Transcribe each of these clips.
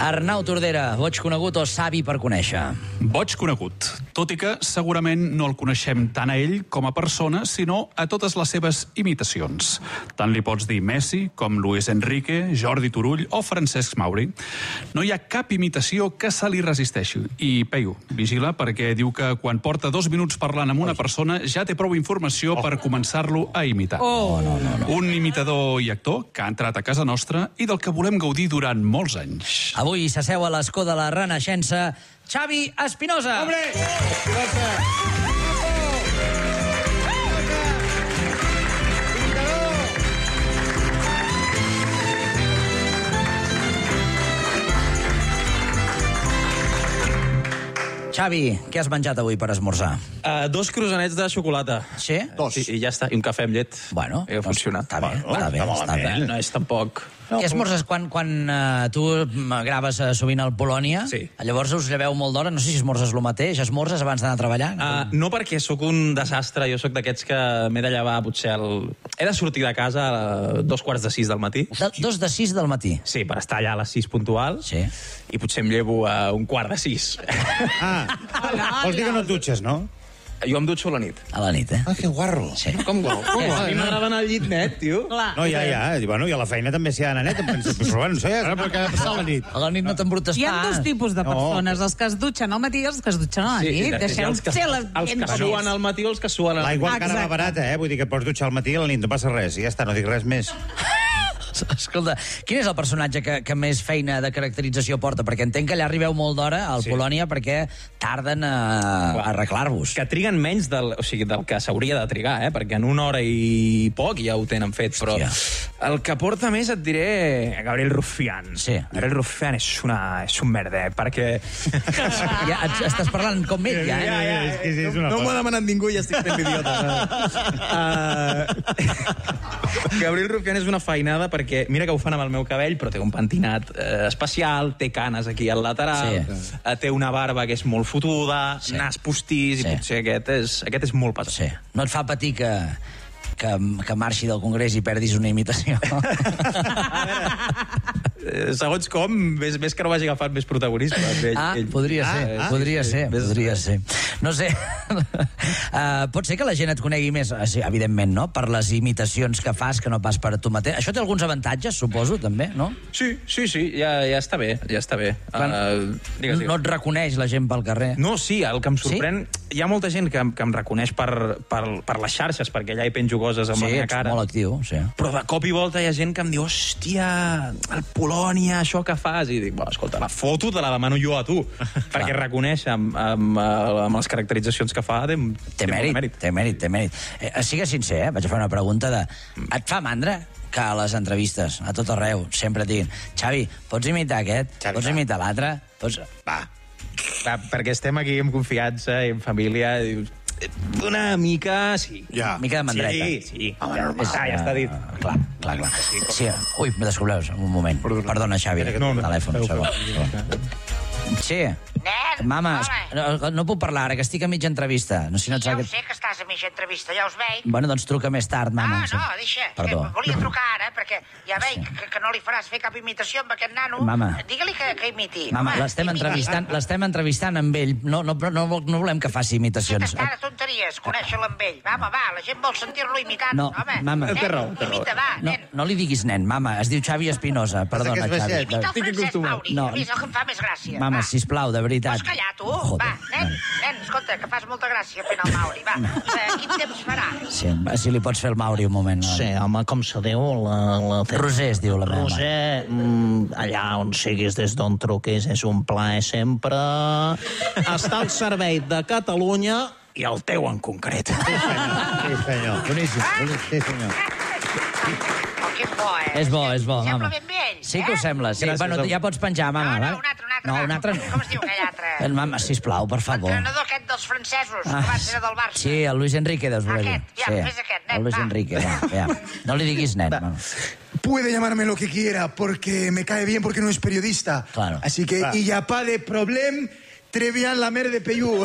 Arnau Tordera, boig conegut o savi per conèixer? Boig conegut, tot i que segurament no el coneixem tant a ell com a persona, sinó a totes les seves imitacions. Tant li pots dir Messi com Luis Enrique, Jordi Turull o Francesc Mauri. No hi ha cap imitació que se li resisteixi. I, Peyu, vigila, perquè diu que quan porta 2 minuts parlant amb una persona ja té prou informació per començar-lo a imitar. No. Un imitador i actor que ha entrat a casa nostra i del que volem gaudir durant molts anys. Avui s'asseu a l'escó de la Renaixença Xavi Espinosa. ¡Hombre! ¡Espinosa! Xavi, què has menjat avui per esmorzar? 2 croissants de xocolata. Sí? I ja està. I un cafè amb llet. Bueno, ha funcionat. Està bé, està bé. No és tampoc... Què esmorzes quan tu graves sovint al Polònia? Sí. Llavors us lleveu molt d'hora, no sé si esmorzes el mateix, esmorzes abans d'anar a treballar? No, perquè sóc un desastre. Jo sóc d'aquests que m'he de llevar potser He de sortir de casa a 5:45 del matí. 5:45 del matí? Sí, per estar allà a les 6 puntual. Sí. I potser em llevo a 5:45. Vols dir que no et dutxes, no? Jo em dutxo a la nit. A la nit, Ah, que guarro. Sí. Com guau? A mi m'agrada anar al llit net, tio. No, ja. Bueno, i a la feina també s'hi ha d'anar net. Em penso, però bueno, no sé, ara per què passar la nit? A la nit no t'embrutes Hi ha 2 tipus de persones, els que es dutxen al matí i els que es dutxen a la nit. Deixeu ser la Els que suen al matí o els que suen a la nit. L'aigua encara va barata, Vull dir que pots dutxar al matí i a la nit no passa res. I ja està, no dic res més. Escolta, quin és el personatge que més feina de caracterització porta? Perquè entenc que allà arribeu molt d'hora al Polònia perquè tarden a arreglar-vos. Que triguen menys del que s'hauria de trigar, perquè en 1 hora i poc ja ho tenen fet, però el que porta més et diré Gabriel Rufián. Sí. Gabriel Rufián és un merder, perquè... Ja estàs parlant com ell, ja, No m'ho ha demanat ningú i ja estic fent l'idiota. Gabriel Rufián és una feinada perquè mira que ho fan amb el meu cabell, però té un pentinat especial, té canes aquí al lateral, té una barba que és molt fotuda, nas postís, i potser aquest és molt pesat. Sí. No et fa patir que marxi del Congrés i perdis una imitació? Segons com, ves que no vagi agafat més protagonisme. Podria ser. No sé. Pot ser que la gent et conegui més, evidentment, no?, per les imitacions que fas que no pas per tu mateix. Això té alguns avantatges, suposo, també, no? Sí, ja està bé, No et reconeix la gent pel carrer? No, sí, el que em sorprèn... Hi ha molta gent que em reconeix per les xarxes, perquè allà hi penjo coses amb la meva cara. Sí, ets molt actiu, sí. Però de cop i volta hi ha gent que em diu hòstia, el Polònia, això que fas? I dic, escolta, la foto te la demano jo a tu, perquè reconeix amb les caracteritzacions que fa té mèrit. Sigues sincer, vaig a fer una pregunta de... Et fa mandra que a les entrevistes, a tot arreu, sempre diguin Xavi, pots imitar aquest? Pots imitar l'altre? Va, perquè estem aquí amb confiança i en família, una mica, sí. Una mica de mandreta. Sí. Ja està dit. Clar. Sí. Ui, m'he descobert un moment. Perdona, Xavi. Telèfon, segon. Sí. Nen, Mama, no puc parlar ara, que estic a mitja entrevista. No, si no ja ho sé que estàs a mitja entrevista, ja us veig. Bueno, doncs truca més tard, mama. No, deixa. Perdó. Volia trucar ara, perquè ja veig que no li faràs fer cap imitació amb aquest nano. Mama. Digue-li que imiti. Mama, l'estem entrevistant amb ell. No volem que faci imitacions. T'està de tonteries, conèixer-lo amb ell. Va, la gent vol sentir-lo imitant. No, mama. Té raó. Imita, va, nen. No li diguis nen, mama. Es diu Xavi Espinosa. Perdona, Xavi. Imita el Francesc Mauri, que és el que em fa més gràcia. Mama, sisplau, de veritat. Vols callar, tu? Va, nen, escolta, que fas molta gràcia fent el Mauri, va. Quin temps farà? Sí, si li pots fer el Mauri un moment. Sí, home, com se diu? Roser es diu la meva mare. Roser, allà on siguis, des d'on truquis, és un plaer sempre estar al servei de Catalunya i el teu en concret. Sí, senyor. Boníssim. Sí, senyor. Que és bo, És bo, mama. Sembla ben bé ell, Sí que ho sembla. Sí. Bueno, ja pots penjar, mama. No, un altre. No, un altre. Com es diu aquell altre? Mama, sisplau, per favor. L'entrenador aquest dels francesos, que va ser del Barça. Sí, el Luis Enrique, deus voler dir. Aquest, ja, fes aquest, nen, el Luis Enrique, va. No li diguis nen, mama. Puede llamarme lo que quiera, porque me cae bien, porque no es periodista. Claro. Así que, y ya pa de problem, trevian la mer de Peyú.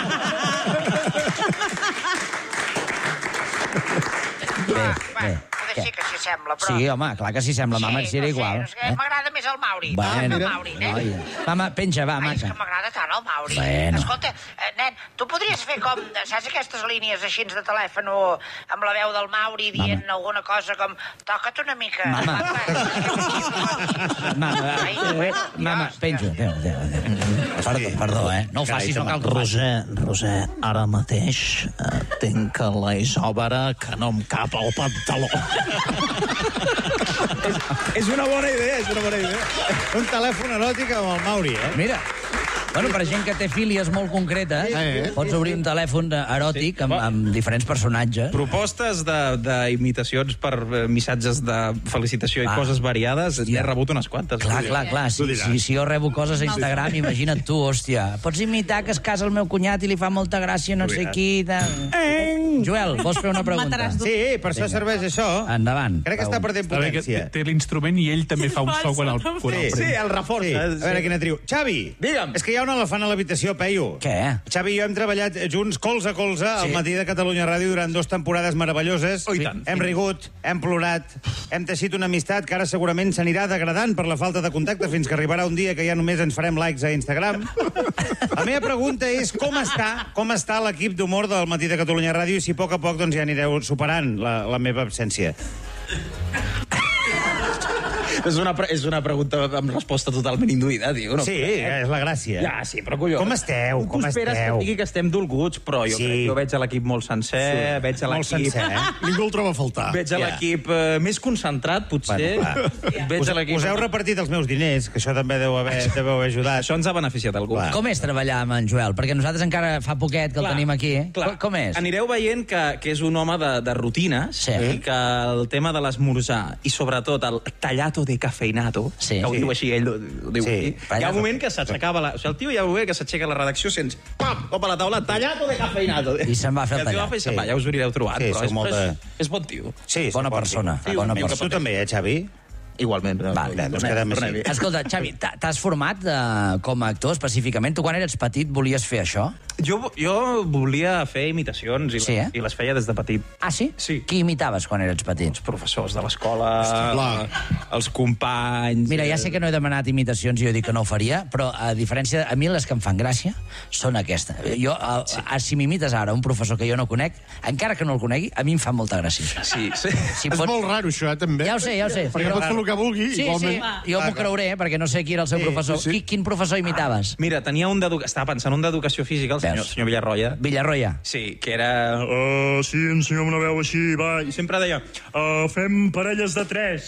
Bé. sí que s'hi sembla, però... Sí, home, clar que s'hi sembla, mama, si era igual. No sé, m'agrada més el Mauri. Bueno, Mauri, mama, penja, va, Ai, és maca. que m'agrada tant el Mauri. Bueno. Escolta, nen, tu podries fer com, saps aquestes línies així de telèfon amb la veu del Mauri dient alguna cosa com toca't una mica. Mama, penjo. Perdó, no ho facis, no cal que ho facis. Roser, ara mateix tinc la isòbara que no em cap al pantaló. És una bona idea, Un telèfon eròtic amb el Mauri, Mira, bueno, per gent que té fílies molt concretes, pots obrir un telèfon eròtic amb diferents personatges. Propostes d'imitacions per missatges de felicitació i coses variades, n'he rebut unes quantes. Clar. Si jo rebo coses a Instagram, imagina't tu, hòstia. Pots imitar que es casa el meu cunyat i li fa molta gràcia no sé qui... Joel, vols fer una pregunta? Sí, per això serveix això. Endavant. Crec que està perdent potència. Té l'instrument i ell també fa un so quan el prem. Sí, el reforça. A veure quina triu. Xavi, digue'm. És que hi ha un elefant a l'habitació, Peyu. Què? Xavi i jo hem treballat junts colze a colze al Matí de Catalunya Ràdio durant 2 temporades meravelloses. Hem rigut, hem plorat, hem teixit una amistat que ara segurament s'anirà degradant per la falta de contacte fins que arribarà un dia que ja només ens farem likes a Instagram. La meva pregunta és com està l'equip d'humor del Matí de Catalunya Ràdio i si a poc doncs, ja anireu superant la meva absència. És una pregunta amb resposta totalment induïda, tio. No? Sí, és la gràcia. Ja, sí, però collons. Com esteu? Tu esperes que digui que estem dolguts, però jo veig l'equip molt sencer, veig l'equip... Ningú el troba a faltar. Veig l'equip més concentrat, potser. Us heu repartit els meus diners, que això també deu haver ajudat. Això ens ha beneficiat algú. Com és treballar amb en Joel? Perquè nosaltres encara fa poquet que el tenim aquí. Com és? Anireu veient que és un home de rutines i que el tema de l'esmorzar i sobretot el tallato de cafeinato, que ho diu així, ell ho diu aquí. Hi ha un moment que s'aixecava... O sigui, el tio hi ha un moment que s'aixeca a la redacció sents, pam, cop a la taula, tallato de cafeinato. I se'n va fer el tallat. Ja us ho anireu trobat, però és bon tio. Sí, bona persona. Tu també, Xavi? Igualment. Doncs quedem així. Escolta, Xavi, t'has format com a actor específicament? Tu quan eres petit volies fer això? Jo volia fer imitacions i les feia des de petit. Ah, sí? Sí. Qui imitaves quan eres petit? Els professors de l'escola, els companys... Mira, ja sé que no he demanat imitacions i jo dic que no ho faria, però a diferència a mi les que em fan gràcia són aquestes. Jo, si m'imites ara un professor que jo no conec, encara que no el conegui, a mi em fa molta gràcia. Sí. És molt raro, això, també. Ja ho sé. Perquè pots fer el que vulgui, igualment. Sí, jo m'ho creuré, perquè no sé qui era el seu professor. Quin professor imitaves? Mira, tenia estava pensant un d'educació física, el senyor Villarroya. Villarroya? Sí, que era... Sí, ensenya'm una veu així, va. I sempre deia... Fem parelles de 3.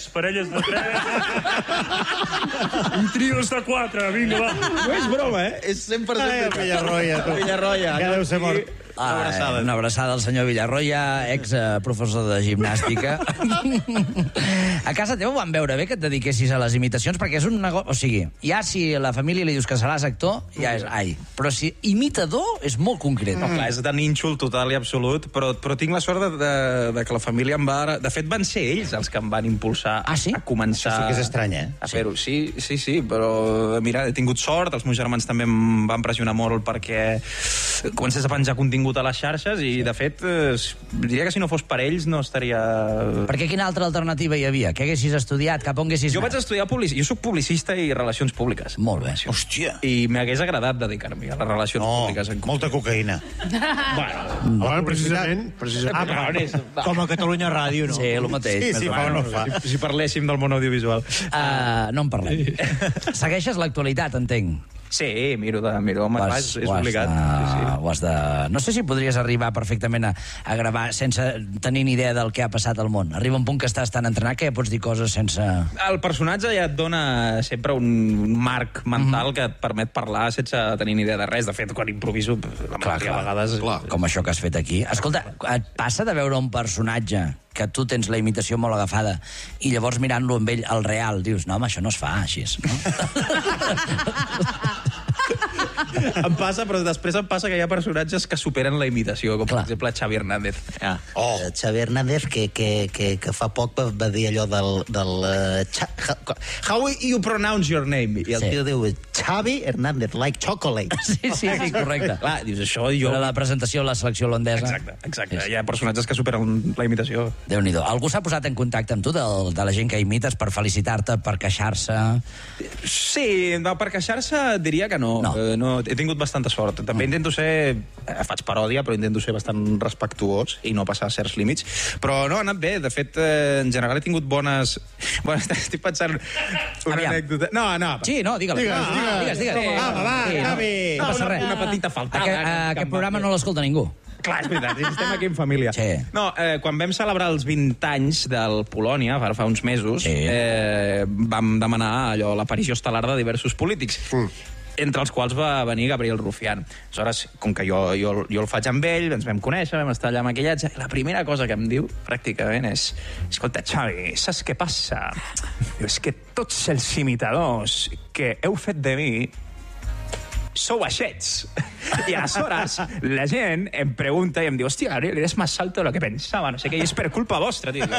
I trios de 4, vinga, va. No és broma, És 100% Villarroya, tu. Villarroya. Ja deu ser mort. Una abraçada al senyor Villarroya, ex-professor de gimnàstica. A casa teva van veure bé que et dediquessis a les imitacions, perquè és un negoci... O sigui, ja si a la família li dius que seràs actor, ja és ai. Però si imitador és molt concret. No, clar, és de nínxol total i absolut, però tinc la sort de que la família em va... De fet, van ser ells els que em van impulsar a començar... Això sí que és estrany, a fer-ho. Sí, però mira, he tingut sort, els meus germans també em van pressionar molt perquè comencés a penjar contingut a les xarxes i, de fet, diria que si no fos per ells no estaria... Perquè quina altra alternativa hi havia? Què haguessis estudiat? Cap on haguessis anat? Jo vaig estudiar publicitat. Jo soc publicista i relacions públiques. Molt bé. Hòstia. I m'hagués agradat dedicar-me a les relacions públiques. Molta cocaïna. Bueno, precisament. Com a Catalunya Ràdio, no? Sí, el mateix. Sí, fa o no fa. Si parléssim del món audiovisual. No en parlem. Segueixes l'actualitat, entenc. Sí, miro, home, és obligat. Ho has de... No sé si podries arribar perfectament a gravar sense tenir ni idea del que ha passat al món. Arriba un punt que estàs tan entrenat que ja pots dir coses sense... El personatge ja et dona sempre un marc mental que et permet parlar sense tenir ni idea de res. De fet, quan improviso, la majoria de vegades... Com això que has fet aquí. Escolta, et passa de veure un personatge que tu tens la imitació molt agafada i llavors mirant-lo amb ell al real dius, no, home, això no es fa així, no? Em passa, però després em passa que hi ha personatges que superen la imitació, com per exemple Xavi Hernández. Xavi Hernández, que fa poc va dir allò del How you pronounce your name? I el tio diu Xavi Hernández, like chocolate. Sí, correcte. Clar, dius això jo... Per a la presentació de la selecció holandesa. Exacte. Hi ha personatges que superen la imitació. Déu-n'hi-do. Algú s'ha posat en contacte amb tu de la gent que imites per felicitar-te, per queixar-se? Sí, per queixar-se diria que no. He tingut bastanta sort. També intento ser... faig paròdia, però intento ser bastant respectuós i no passar certs límits. Però no, ha anat bé. De fet, en general he tingut bones... Bueno, estic pensant una anècdota. No. Sí, no, digue-la. Digues. Va, Xavi. No passa res. Una petita faltada. Aquest programa no l'escolta ningú. Clar, és veritat, estem aquí en família. Sí. No, quan vam celebrar els 20 anys del Polònia, fa uns mesos, vam demanar allò l'aparició estel·lar de diversos polítics. Entre els quals va venir Gabriel Rufián. Aleshores, com que jo el faig amb ell, ens vam conèixer, vam estar allà a maquillatge, i la primera cosa que em diu, pràcticament, és: escolta, Xavi, saps què passa? És que tots els imitadors que heu fet de mi sou baixets. I aleshores la gent em pregunta i em diu: hòstia, Gabriel, eres más alto de lo que pensaba, no sé què, i és per culpa vostra, tio.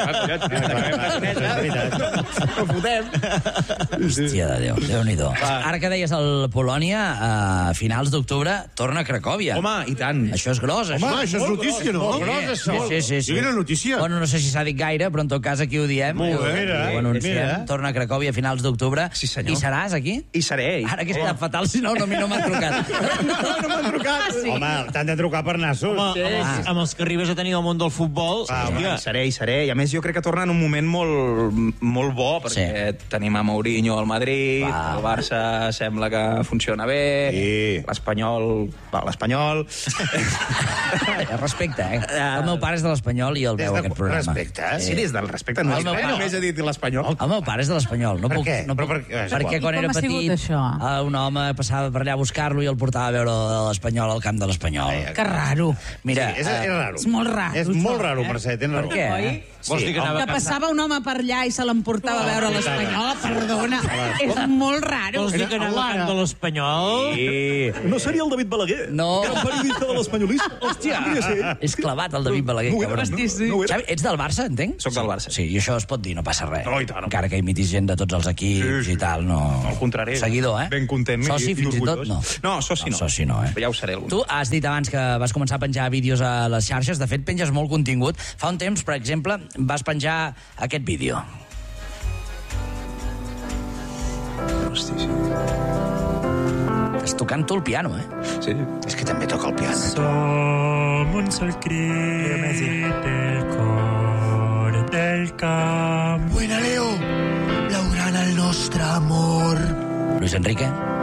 No fotem. Hòstia de Déu, Déu-n'hi-do. Ara que deies el Polònia, a finals d'octubre torna a Cracòvia. Home, i tant. Això és gros, això. Home, això és notícia, no? Sí. Quina notícia. Bueno, no sé si s'ha dit gaire, però en tot cas aquí ho diem. Molt bé, mira. Torna a Cracòvia a finals d'octubre. Sí, senyor. I seràs aquí? I seré. Ara que està fatal, si no m'han trucat. No m'han trucat. Sí. Home, t'han de trucar per nassos. Amb els que arribes a tenir al món del futbol... Hi seré. I a més jo crec que torna en un moment molt bo, perquè tenim a Mourinho al Madrid, el Barça sembla que funciona bé, l'Espanyol... Respecte, El meu pare és de l'Espanyol i el veu aquest programa. Respecte? Sí, des del respecte. Només he dit l'Espanyol. El meu pare és de l'Espanyol. Per què? Perquè quan era petit un home passava per allà a buscar-lo i el portava a veure l'Espanyol al camp de l'Espanyol. Que raro. Mira, és raro. És molt raro. És molt raro, Mercè, tens raó. Per què? Vols dir que passava un home per allà i se l'emportava a veure l'Espanyol? Perdona, és molt raro. Vols dir que anava al camp de l'Espanyol? No seria el David Balaguer? No. Que era un periodista de l'Espanyolisme? Hòstia, és clavat el David Balaguer. Xavi, ets del Barça, entenc? Soc del Barça. Sí, i això es pot dir, no passa res. No, i tant. Encara que imitis gent de tots els equips i tal, no... Al contrari. Seguidor, Ben content. Soci, fins i tot, no. No, soci no. Soci no, Ja ho seré. Tu has dit abans que vas començar a penjar vídeos a les xarxes. De fet, penges molt contingut. Fa un temps, per exemple, vas penjar aquest vídeo. Hosti, sí. Estàs tocant tu el piano, Sí. És que també toca el piano. Som un sol crit del cor del camp. Buena, Leo. Laurant el nostre amor. Luis Enrique?